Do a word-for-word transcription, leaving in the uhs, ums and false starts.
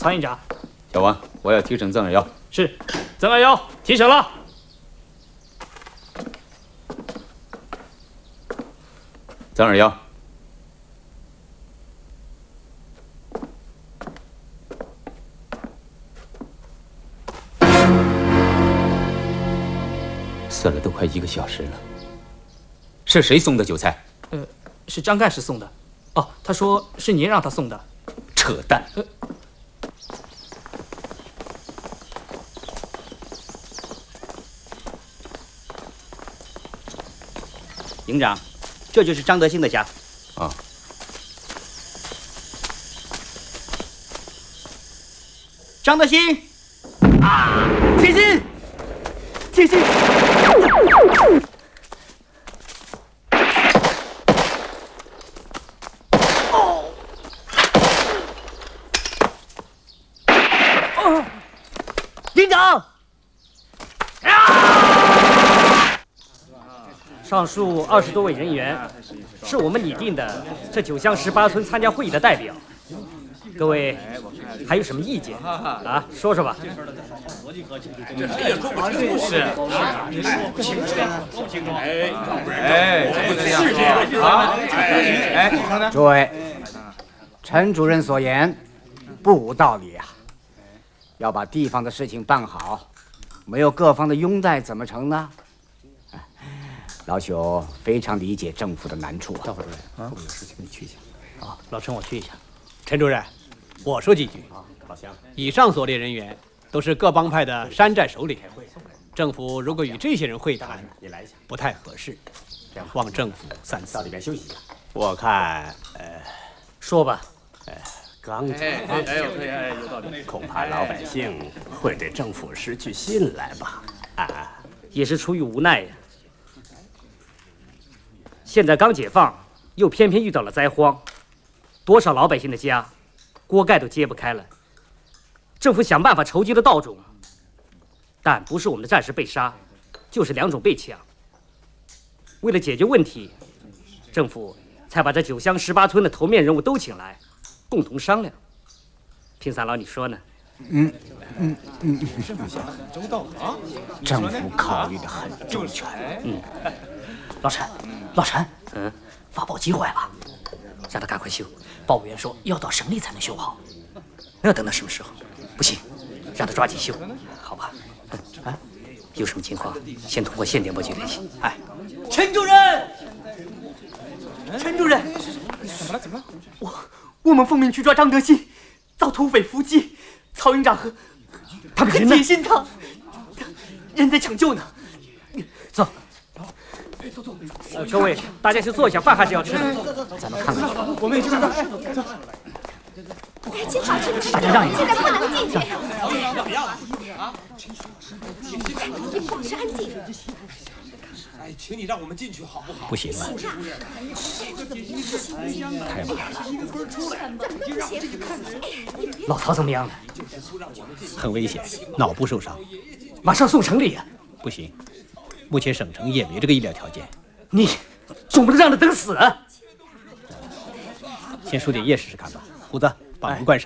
曹营长。 小王，我要提审曾二幺。 是，曾二幺提审了。 曾二幺。 死了都快一个小时了，是谁送的酒菜？ 呃，是张干事送的。哦，他说是您让他送的。 扯淡！呃、 营长，这就是张德兴的家。 啊。 张德兴，啊，铁心，铁心。 营长， 上述二十多位人员是我们拟定的这九乡十八村参加会议的代表。各位还有什么意见啊？说说吧。 这谁也说不清楚。是啊，你说不清楚，说不清楚。哎哎， 是这样啊！ 哎，诸位，陈主任所言不无道理啊。 要把地方的事情办好，没有各方的拥戴怎么成呢？老朽非常理解政府的难处啊。 赵副主任，啊，我有事情你去一下。 啊，老陈，我去一下。 陈主任，我说几句。 啊，老乡， 以上所列人员都是各帮派的山寨首领，政府如果与这些人会谈， 你来一下， 不太合适。望政府三思。 到里边休息一下。 我看，呃， 说吧。 呃。 刚讲， 哎哎哎，有道理。 恐怕老百姓会对政府失去信赖吧？啊， 也是出于无奈呀。现在刚解放，又偏偏遇到了灾荒，多少老百姓的家，锅盖都揭不开了。政府想办法筹集了稻种，但不是我们的战士被杀，就是粮种被抢。为了解决问题，政府才把这九乡十八村的头面人物都请来。 共同商量，平三老，你说呢？ 嗯嗯嗯， 政府想得很周到啊， 政府考虑的很周全。 嗯， 老陈，老陈，嗯，发报机坏了，让他赶快修。报务员说要到省里才能修好，那要等到什么时候？不行，让他抓紧修，好吧？ 啊，有什么情况先通过县电波局联系。 哎，陈主任，陈主任， 怎么了？怎么了？ 我。 我们奉命去抓张德兴，遭土匪伏击，曹营长和他们人呢？ 铁心他人在抢救呢。 走，走走。呃，各位，大家先坐一下，饭还是要吃的。 咱们看看， 我们也去看看。走。 金好吃， 大家让一让， 现在不能进去。 怎么样啊？ 你保持安静。 哎，请你让我们进去好不好？ 不行了， 太晚了。 老曹怎么样了？ 很危险，脑部受伤， 马上送城里啊！ 不行，目前省城也没这个医疗条件。 你总不能让他等死啊！ 先输点液试试看吧。胡子，把门关上。